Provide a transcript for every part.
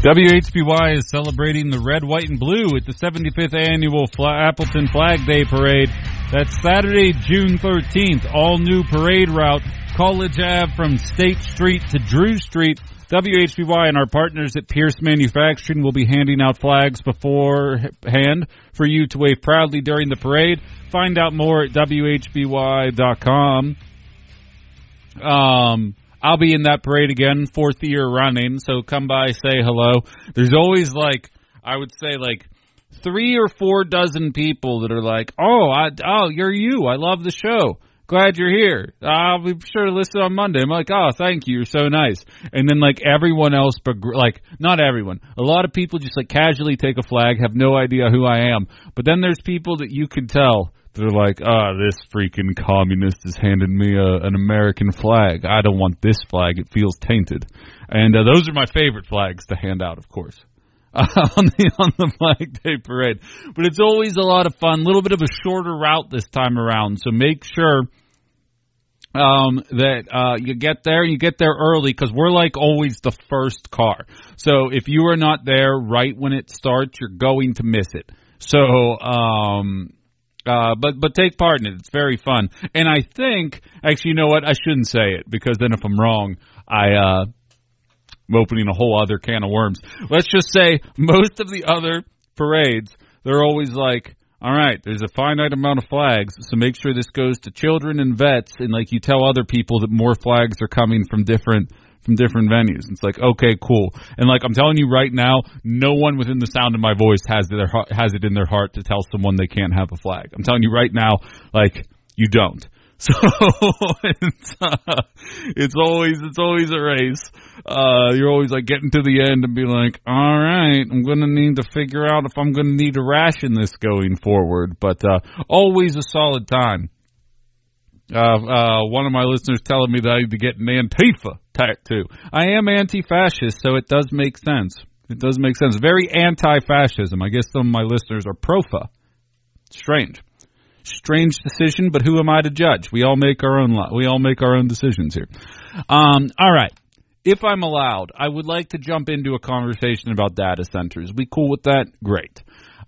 WHBY is celebrating the red, white, and blue at the 75th annual Appleton Flag Day Parade. That's Saturday, June 13th. All new parade route, College Ave from State Street to Drew Street. WHBY and our partners at Pierce Manufacturing will be handing out flags beforehand for you to wave proudly during the parade. Find out more at WHBY.com. I'll be in that parade again, 4th year running, so come by, say hello. There's always I would say 3 or 4 dozen people that are like, oh, you're you. I love the show. Glad you're here. I'll be sure to listen on Monday. I'm like, oh, thank you. You're so nice. And then everyone else, not everyone. A lot of people just casually take a flag, have no idea who I am. But then there's people that you can tell. They're like, this freaking communist is handing me an American flag. I don't want this flag. It feels tainted. And those are my favorite flags to hand out, of course, on the Flag Day Parade. But it's always a lot of fun. A little bit of a shorter route this time around. So make sure that you get there early, because we're always the first car. So if you are not there right when it starts, you're going to miss it. So but take part in it. It's very fun. And I think, actually, you know what? I shouldn't say it, because then if I'm wrong, I'm opening a whole other can of worms. Let's just say most of the other parades, they're always all right, there's a finite amount of flags, so make sure this goes to children and vets, and you tell other people that more flags are coming from different venues. It's okay, cool. And I'm telling you right now, no one within the sound of my voice has it in their heart to tell someone they can't have a flag. I'm telling you right now, you don't. So it's always a race. You're always getting to the end and be all right, I'm going to need to figure out if I'm going to need to ration this going forward. But always a solid time. One of my listeners telling me that I need to get an Antifa tattoo. I am anti-fascist, so it does make sense. It does make sense. Very anti-fascism. I guess some of my listeners are pro-fa. Strange decision, but who am I to judge? We all make our own decisions here. All right. If I'm allowed, I would like to jump into a conversation about data centers. We cool with that? Great.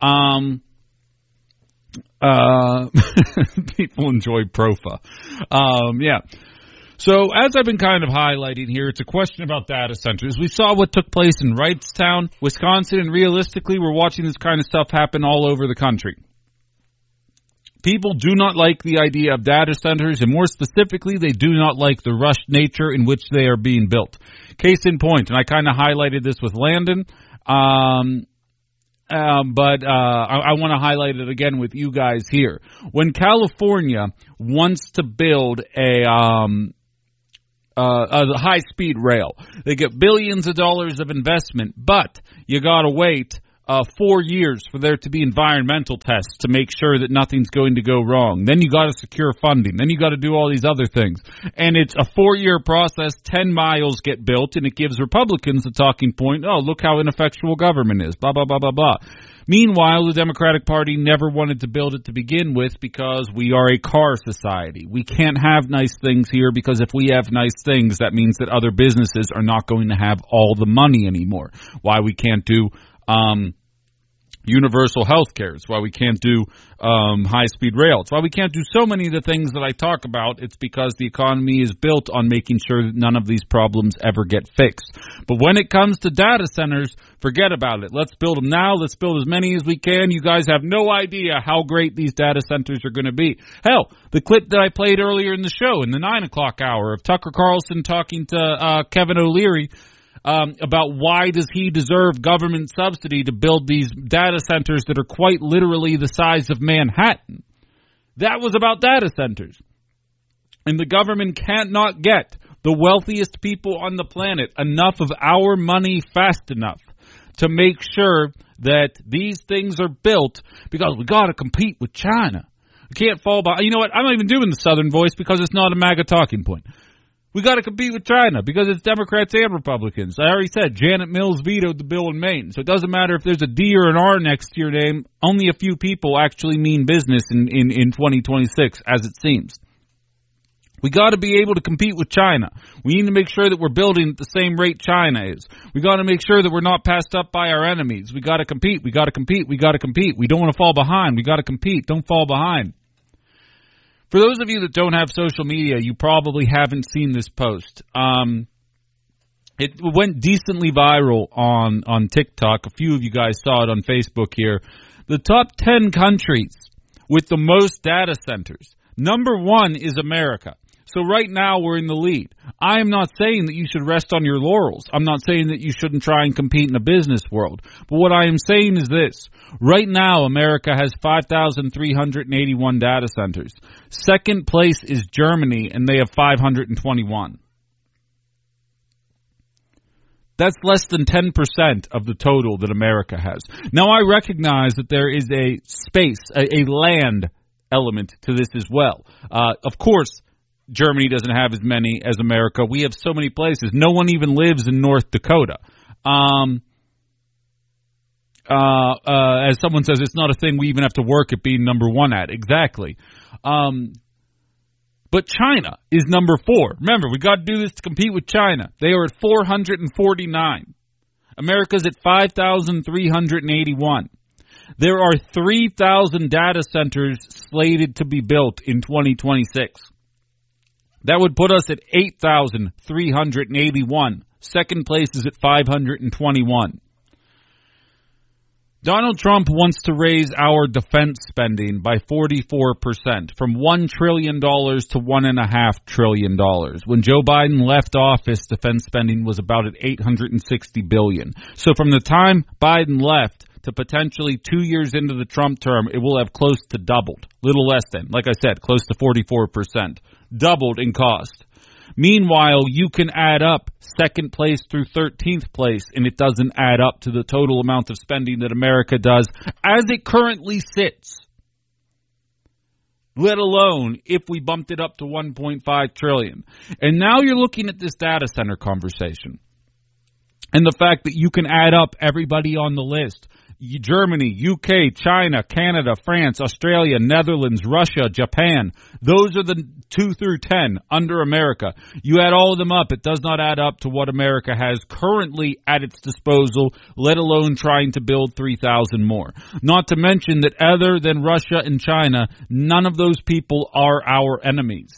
People enjoy profa. Yeah. So as I've been kind of highlighting here, it's a question about data centers. We saw what took place in Wrightstown, Wisconsin, and realistically, we're watching this kind of stuff happen all over the country. People do not like the idea of data centers, and more specifically, they do not like the rushed nature in which they are being built. Case in point, and I kind of highlighted this with Landon, but I want to highlight it again with you guys here. When California wants to build a high-speed rail, they get billions of dollars of investment, but you got to wait 4 years for there to be environmental tests to make sure that nothing's going to go wrong. Then you got to secure funding. Then you got to do all these other things. And it's a 4-year process. 10 miles get built, and it gives Republicans a talking point. Oh, look how ineffectual government is. Blah, blah, blah, blah, blah. Meanwhile, the Democratic Party never wanted to build it to begin with because we are a car society. We can't have nice things here because if we have nice things, that means that other businesses are not going to have all the money anymore. Why we can't do universal health care. It's why we can't do high-speed rail. It's why we can't do so many of the things that I talk about. It's because the economy is built on making sure that none of these problems ever get fixed. But when it comes to data centers, forget about it. Let's build them now. Let's build as many as we can. You guys have no idea how great these data centers are going to be. Hell, the clip that I played earlier in the show, in the 9 o'clock hour, of Tucker Carlson talking to Kevin O'Leary, about why does he deserve government subsidy to build these data centers that are quite literally the size of Manhattan. That was about data centers. And the government cannot get the wealthiest people on the planet enough of our money fast enough to make sure that these things are built, because we got to compete with China. We can't fall by. You know what? I'm not even doing the Southern voice because it's not a MAGA talking point. We got to compete with China because it's Democrats and Republicans. I already said Janet Mills vetoed the bill in Maine. So it doesn't matter if there's a D or an R next to your name. Only a few people actually mean business in 2026, as it seems. We got to be able to compete with China. We need to make sure that we're building at the same rate China is. We got to make sure that we're not passed up by our enemies. We got to compete. We got to compete. We got to compete. We don't want to fall behind. We got to compete. Don't fall behind. For those of you that don't have social media, you probably haven't seen this post. It went decently viral on TikTok. A few of you guys saw it on Facebook here. The top 10 countries with the most data centers. Number 1 is America. So right now we're in the lead. I am not saying that you should rest on your laurels. I'm not saying that you shouldn't try and compete in the business world. But what I am saying is this. Right now, America has 5,381 data centers. Second place is Germany, and they have 521. That's less than 10% of the total that America has. Now, I recognize that there is a space, a land element to this as well. Of course, Germany doesn't have as many as America. We have so many places. No one even lives in North Dakota. As someone says, it's not a thing we even have to work at being number 1 at. Exactly. But China is number 4. Remember, we got to do this to compete with China. They are at 449. America's at 5,381. There are 3,000 data centers slated to be built in 2026. That would put us at 8,381. Second place is at 521. Donald Trump wants to raise our defense spending by 44%, from $1 trillion to $1.5 trillion. When Joe Biden left office, defense spending was about at $860 billion. So from the time Biden left to potentially 2 years into the Trump term, it will have close to doubled. Little less than, like I said, close to 44%. Doubled in cost. Meanwhile, you can add up second place through 13th place, and it doesn't add up to the total amount of spending that America does as it currently sits. Let alone if we bumped it up to $1.5 trillion. And now you're looking at this data center conversation. And the fact that you can add up everybody on the list. Germany, UK, China, Canada, France, Australia, Netherlands, Russia, Japan. Those are the 2 through 10 under America. You add all of them up, it does not add up to what America has currently at its disposal, let alone trying to build 3,000 more. Not to mention that other than Russia and China, none of those people are our enemies.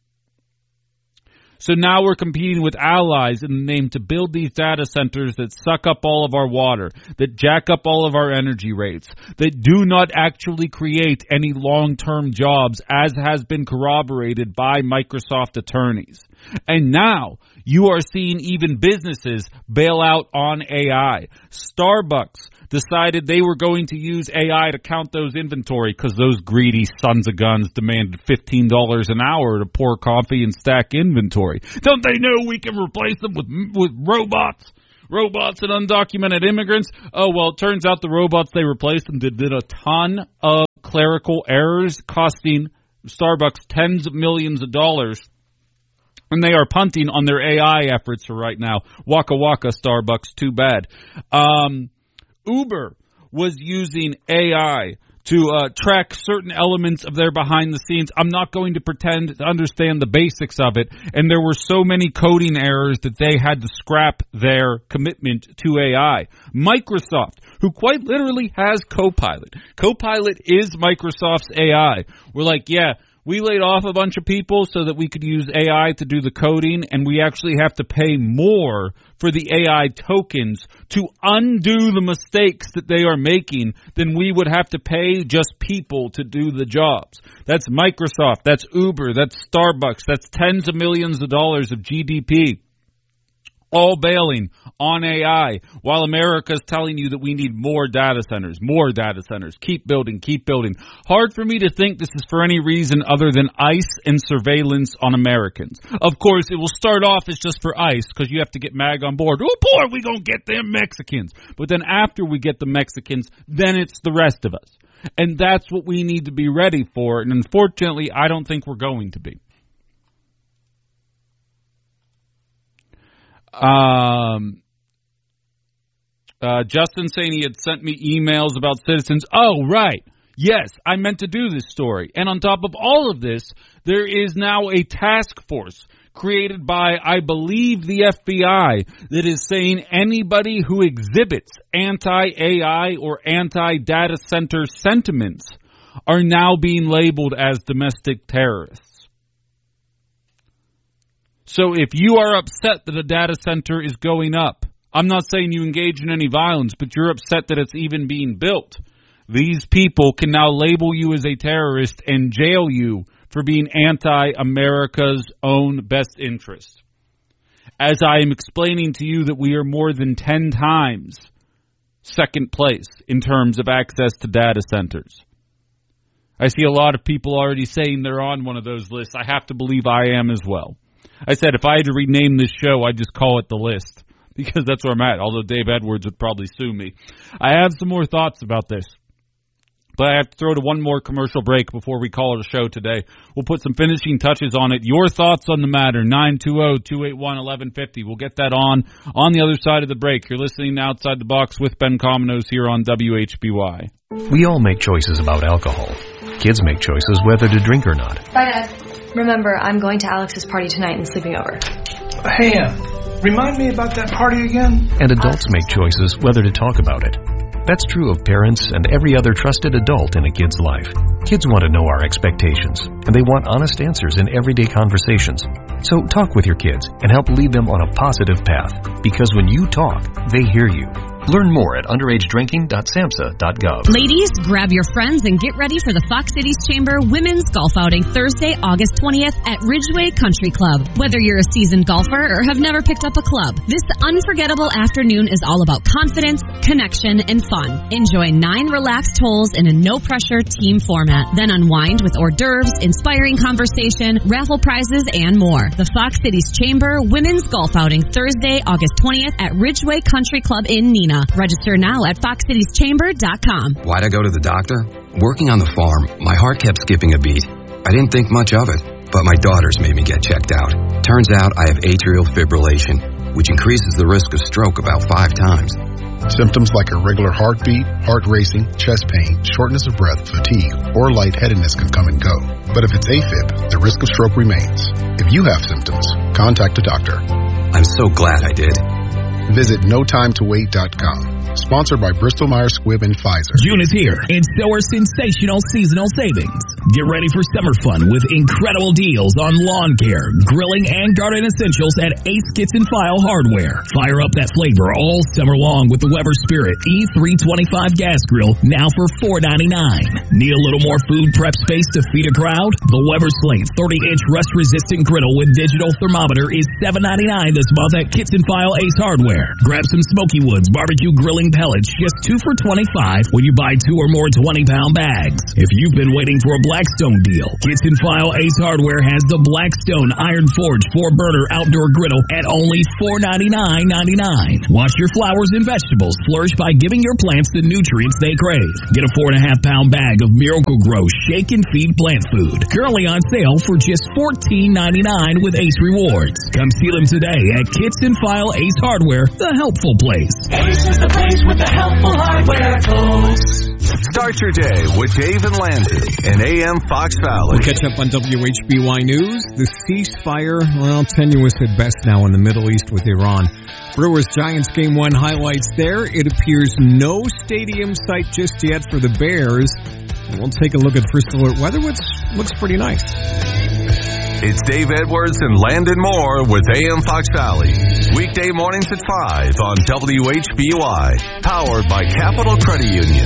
So now we're competing with allies in the name to build these data centers that suck up all of our water, that jack up all of our energy rates, that do not actually create any long-term jobs, as has been corroborated by Microsoft attorneys. And now you are seeing even businesses bail out on AI. Starbucks decided they were going to use AI to count those inventory because those greedy sons of guns demanded $15 an hour to pour coffee and stack inventory. Don't they know we can replace them with robots? Robots and undocumented immigrants? Oh, well, it turns out the robots they replaced them did a ton of clerical errors, costing Starbucks tens of millions of dollars. And they are punting on their AI efforts for right now. Waka waka, Starbucks, too bad. Uber was using AI to track certain elements of their behind the scenes. I'm not going to pretend to understand the basics of it. And there were so many coding errors that they had to scrap their commitment to AI. Microsoft, who quite literally has Copilot. Copilot is Microsoft's AI. We're like, yeah, we laid off a bunch of people so that we could use AI to do the coding, and we actually have to pay more for the AI tokens to undo the mistakes that they are making than we would have to pay just people to do the jobs. That's Microsoft, that's Uber, that's Starbucks, that's tens of millions of dollars of GDP. All bailing on AI, while America's telling you that we need more data centers. Keep building, keep building. Hard for me to think this is for any reason other than ICE and surveillance on Americans. Of course, it will start off as just for ICE because you have to get MAG on board. Oh boy, we gonna get them Mexicans. But then after we get the Mexicans, then it's the rest of us. And that's what we need to be ready for. And unfortunately, I don't think we're going to be. Justin saying he had sent me emails about citizens. Oh, right. Yes, I meant to do this story. And on top of all of this, there is now a task force created by, I believe, the FBI that is saying anybody who exhibits anti-AI or anti-data center sentiments are now being labeled as domestic terrorists. So if you are upset that a data center is going up, I'm not saying you engage in any violence, but you're upset that it's even being built, these people can now label you as a terrorist and jail you for being anti-America's own best interest. As I am explaining to you that we are more than 10 times second place in terms of access to data centers. I see a lot of people already saying they're on one of those lists. I have to believe I am as well. I said if I had to rename this show, I'd just call it The List, because that's where I'm at, although Dave Edwards would probably sue me. I have some more thoughts about this, but I have to throw to one more commercial break before we call it a show today. We'll put some finishing touches on it. Your thoughts on the matter, 920-281-1150. We'll get that on the other side of the break. You're listening to Outside the Box with Ben Cominos here on WHBY. We all make choices about alcohol. Kids make choices whether to drink or not. Bye, Dad. Remember, I'm going to Alex's party tonight and sleeping over. Hey, remind me about that party again? And adults make choices whether to talk about it. That's true of parents and every other trusted adult in a kid's life. Kids want to know our expectations, and they want honest answers in everyday conversations. So talk with your kids and help lead them on a positive path, because when you talk, they hear you. Learn more at underagedrinking.samhsa.gov. Ladies, grab your friends and get ready for the Fox Cities Chamber Women's Golf Outing Thursday, August 20th at Ridgeway Country Club. Whether you're a seasoned golfer or have never picked up a club, this unforgettable afternoon is all about confidence, connection, and fun. Enjoy 9 relaxed holes in a no-pressure team format. Then unwind with hors d'oeuvres, inspiring conversation, raffle prizes, and more. The Fox Cities Chamber Women's Golf Outing Thursday, August 20th at Ridgeway Country Club in Neenah. Register now at foxcitieschamber.com. Why'd I go to the doctor? Working on the farm, my heart kept skipping a beat. I didn't think much of it, but my daughters made me get checked out. Turns out I have atrial fibrillation, which increases the risk of stroke about 5 times. Symptoms like irregular heartbeat, heart racing, chest pain, shortness of breath, fatigue, or lightheadedness can come and go. But if it's AFib, the risk of stroke remains. If you have symptoms, contact a doctor. I'm so glad I did. Visit NoTimeToWait.com. Sponsored by Bristol-Myers Squibb and Pfizer. June is here, and so are sensational seasonal savings. Get ready for summer fun with incredible deals on lawn care, grilling, and garden essentials at Ace Kitchen File Hardware. Fire up that flavor all summer long with the Weber Spirit E325 gas grill, now for $4.99. Need a little more food prep space to feed a crowd? The Weber Slate 30-inch rust-resistant griddle with digital thermometer is $7.99 this month at Kitchen File Ace Hardware. Grab some Smoky Woods barbecue grilling pellets, just 2 for $25 when you buy 2 or more 20-pound bags. If you've been waiting for a Blackstone deal, Kitchen File Ace Hardware has the Blackstone Iron Forge 4-burner outdoor griddle at only $4.99.99. Watch your flowers and vegetables flourish by giving your plants the nutrients they crave. Get a 4.5-pound bag of Miracle-Gro Shake and Feed plant food, currently on sale for just $14.99 with Ace Rewards. Come see them today at Kitchen File Ace Hardware, the helpful place. Ace is the place with the helpful hardware tools. Start your day with Dave and Landon in AM Fox Valley. We'll catch up on WHBY News. The ceasefire, well, tenuous at best now in the Middle East with Iran. Brewers-Giants Game 1 highlights there. It appears no stadium site just yet for the Bears. And we'll take a look at first alert weather, which looks pretty nice. It's Dave Edwards and Landon Moore with AM Fox Valley. Weekday mornings at 5 on WHBY. Powered by Capital Credit Union.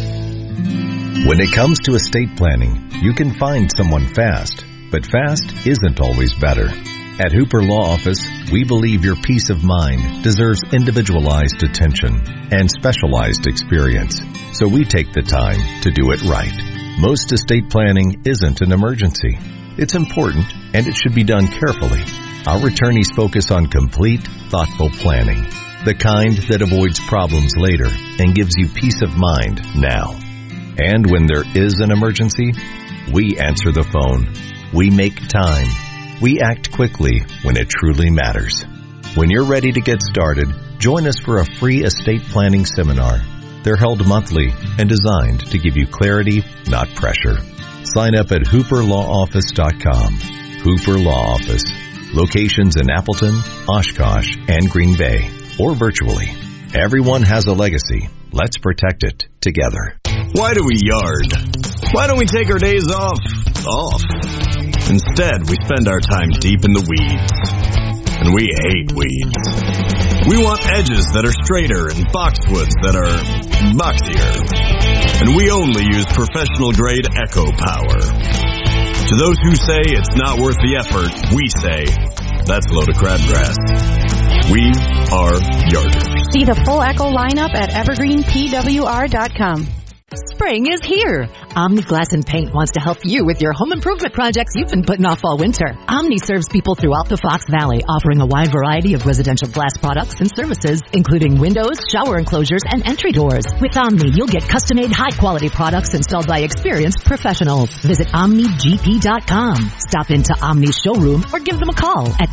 When it comes to estate planning, you can find someone fast. But fast isn't always better. At Hooper Law Office, we believe your peace of mind deserves individualized attention and specialized experience. So we take the time to do it right. Most estate planning isn't an emergency. It's important, and it should be done carefully. Our attorneys focus on complete, thoughtful planning, the kind that avoids problems later and gives you peace of mind now. And when there is an emergency, we answer the phone. We make time. We act quickly when it truly matters. When you're ready to get started, join us for a free estate planning seminar. They're held monthly and designed to give you clarity, not pressure. Sign up at HooperLawOffice.com. Hooper Law Office. Locations in Appleton, Oshkosh, and Green Bay, or virtually. Everyone has a legacy. Let's protect it together. Why do we yard? Why don't we take our days off? Instead, we spend our time deep in the weeds. And we hate weeds. We want edges that are straighter and boxwoods that are boxier. And we only use professional-grade Echo Power. To those who say it's not worth the effort, we say, that's a load of crabgrass. We are yarders. See the full Echo lineup at evergreenpwr.com. Spring is here. Omni Glass and Paint wants to help you with your home improvement projects you've been putting off all winter. Omni serves people throughout the Fox Valley, offering a wide variety of residential glass products and services, including windows, shower enclosures, and entry doors. With Omni, you'll get custom-made, high-quality products installed by experienced professionals. Visit OmniGP.com. Stop into Omni's showroom or give them a call at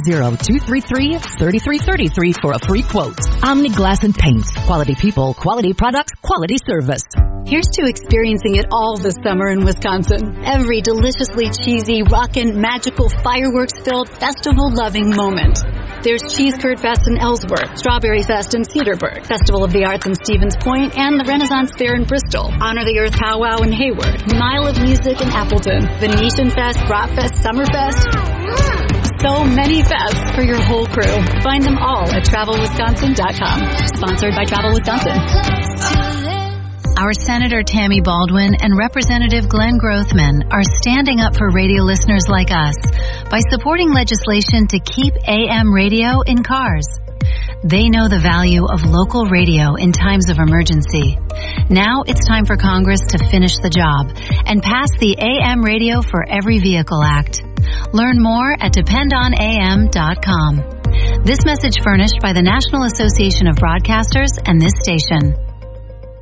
920-233-3333 for a free quote. Omni Glass and Paint. Quality people, quality products, quality service. Here's to experiencing it all this summer in Wisconsin. Every deliciously cheesy, rockin', magical, fireworks-filled, festival-loving moment. There's Cheese Curd Fest in Ellsworth, Strawberry Fest in Cedarburg, Festival of the Arts in Stevens Point, and the Renaissance Fair in Bristol, Honor the Earth Powwow in Hayward, Mile of Music in Appleton, Venetian Fest, Brat Fest, Summerfest. So many fests for your whole crew. Find them all at TravelWisconsin.com. Sponsored by Travel Wisconsin. Our Senator Tammy Baldwin and Representative Glenn Grothman are standing up for radio listeners like us by supporting legislation to keep AM radio in cars. They know the value of local radio in times of emergency. Now it's time for Congress to finish the job and pass the AM Radio for Every Vehicle Act. Learn more at dependonam.com. This message furnished by the National Association of Broadcasters and this station.